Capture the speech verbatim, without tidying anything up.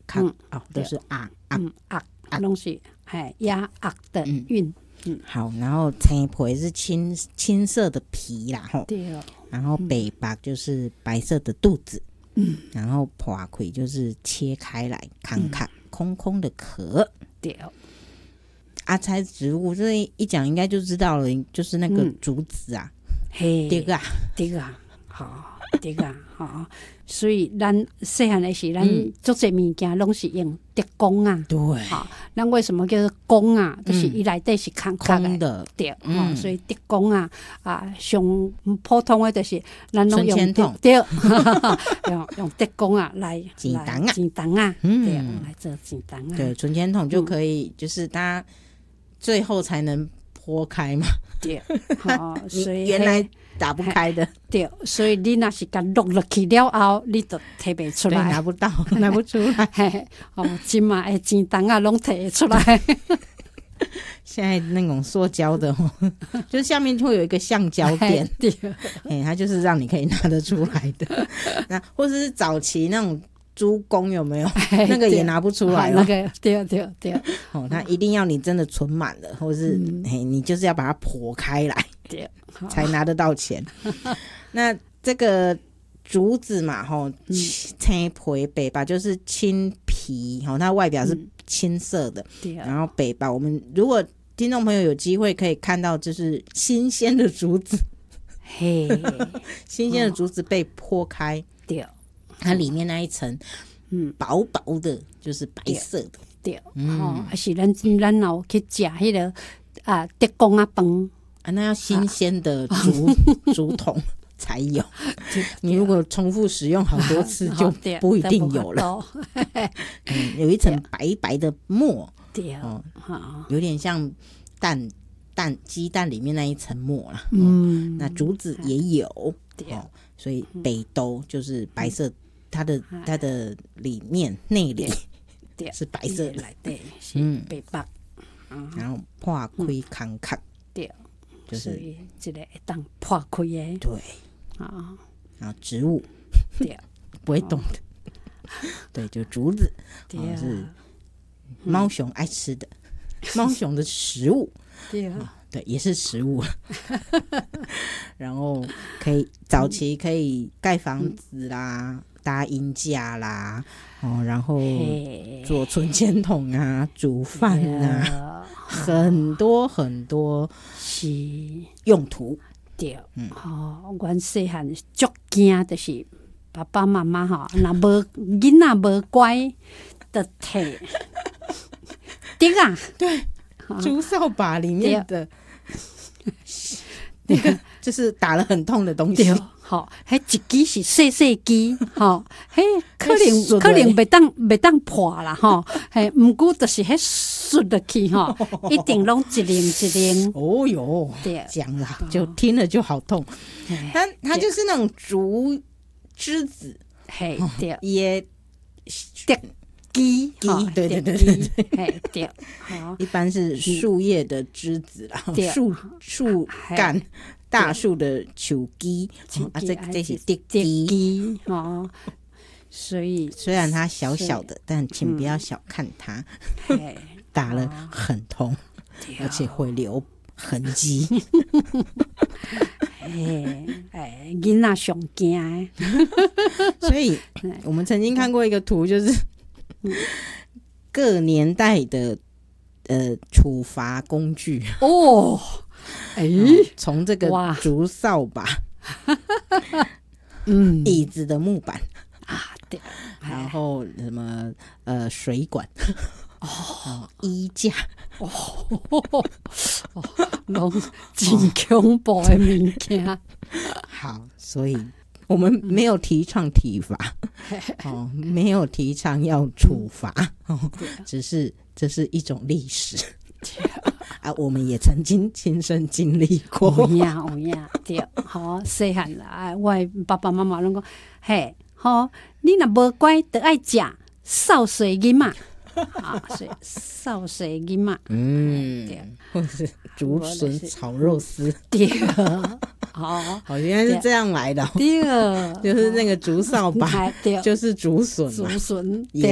康、嗯、哦，都是啊啊啊啊，拢是哎压啊的韵。嗯嗯，好，然后青皮是青青色的皮啦，吼， 对， 然后北白就是白色的肚子， 嗯， 然后破开就是切开来，康康、嗯、空空的壳， 对。 阿猜植物这一讲应该就知道了，就是那个竹子啊， 嘿、嗯， 对啊， 对啊，好，对啊，好，所以咱细汉的时，咱足侪物件拢是用竹弓啊， 对， 好，咱为什么叫做弓啊？就是伊内底是空空的， 对，嗯，所以竹弓啊，啊，上普通的就是咱拢用竹对，用用竹弓啊来剪档啊， 剪档啊，嗯，对，来做剪档啊， 对，存钱筒就可以，嗯、就是它最后才能剖开嘛， 对，哦，所以原来打不开的， 对，所以你那是甲落落去了后，你就摕不出来， 拿不到，拿不出来。 嘿，哦，今嘛的钱筒啊，拢摕出来。 现在那种塑胶的，就是下面会有一个橡胶垫， 对， 哎，它就是让你可以拿得出来的。那或者是早期那种猪公有没有？那个也拿不出来、哦， 那个对对对。 哦，它一定要你真的存满了，或是、嗯、你就是要把它剖开来， 对， 才拿得到钱。那这个竹子嘛，吼、哦，青皮北吧，就是青皮，吼、哦，它外表是青色的， 嗯、 然后北吧，我们如果听众朋友有机会可以看到，就是新鲜的竹子， 嘿， 新鲜的竹子被剖开， 对。 它里面那一层，嗯，薄薄的，就是白色的， 对，嗯，哦，还是咱咱有去食迄个啊，竹公啊饭啊，那要新鲜的竹、啊、竹筒才有。你如果重复使用好多次，就不一定有了。嗯，有一层白白的沫， 对， 哦，有点像蛋蛋鸡蛋里面那一层沫啦。 嗯， 哦、那竹子也有，对、哦，所以北斗就是白色。嗯，它的它的里面内里是白色的， 对，是白白， 嗯、然后破开空壳， 对， 就是这个会当破开的， 对啊，然后植物， 对， 不会动的，对，就竹子，对、哦，是猫熊爱吃的，猫熊的食物， 对啊、哦，对，也是食物，然后可以早期可以盖房子啦。嗯，搭鹰架啦，哦，然后做存钱筒啊，煮饭啊，很多很多是用途。 对，嗯，哦，阮细汉足惊，就是爸爸妈妈哈，若无囡仔无乖，就摕竹啊， 对，竹扫把里面的那个就是打了很痛的东西。 吼，迄一支是细细支，吼，迄可能可能袂当袂当破啦，吼，嘿，毋过就是迄缩落去，吼，一定拢一零一零。 哦哟，对，讲了就听了就好痛。它它就是那种竹枝子， 嘿，对， 也竹枝， 对对对对对， 嘿，对，好， 一般是树叶的枝子啦，树树干。大树的树枝，哦、啊，这这是竹枝哦，所以虽然它小小的，但请不要小看它，嗯、打了很痛，哦、而且会留痕迹。 哎哎，囡仔上惊， 所以我们曾经看过一个图，就是各年代的呃处罚工具哦。哎， 从、哦、这个竹扫把， 嗯， 椅子的木板啊，对， 然后什么呃水管，哦，衣架， 哦，拢真恐怖的物件。 好，所以我们没有提倡体罚，哦，没有提倡要处罚，哦，只是这是一种历史。啊，我们也曾经亲身经历过。 有影有影，对，好细汉啦，我爸爸妈妈拢讲，嘿，好，你若无乖，就爱食扫水囡仔，啊，所以扫水囡仔， 嗯，对，或者是竹笋炒肉丝， 对，好， 好，原来是这样来的， 对， 就是那个竹扫把，就是竹笋， 竹笋，